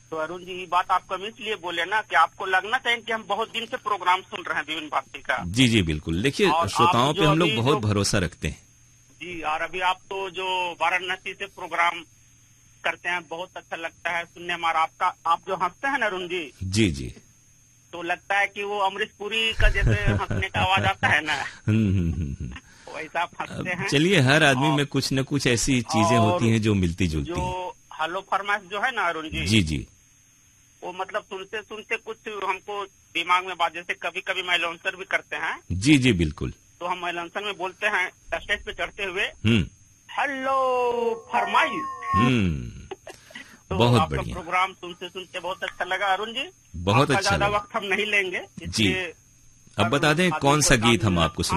तो अरुण जी, ये बात आप कभी इसलिए बोले ना कि आपको लगना चाहिए कि हम बहुत दिन से प्रोग्राम सुन रहे हैं विभिन्न भारती का। जी जी बिल्कुल, देखिए श्रोताओं पे हम लोग बहुत भरोसा रखते हैं जी। और अभी आप तो जो वाराणसी से प्रोग्राम करते हैं, बहुत अच्छा लगता है सुनने में। आपका आप जो हंसते हैं ना अरुण जी, जी जी, तो लगता है कि वो अमरीश पुरी का जैसे हंसने का आवाज आता है ना, वैसा आप हंसते हैं। चलिए, हर आदमी में कुछ न कुछ ऐसी चीजें होती हैं जो मिलती जुलती हैं। जो हेलो फरमाइश जो है ना अरुण जी, जी जी, वो मतलब सुनते सुनते कुछ हमको दिमाग में बात, जैसे कभी कभी माइलॉन्सर भी करते हैं। जी जी बिल्कुल। तो हम माइलॉन्सर में बोलते हैं स्टेज पे चढ़ते हुए, हेलो फरमाइश। तो बहुत आपका बढ़िया प्रोग्राम सुनते सुनते बहुत अच्छा लगा अरुण जी। बहुत अच्छा ज्यादा लगा वक्त हम नहीं लेंगे जी। अब बता दें कौन सा गीत हम आपको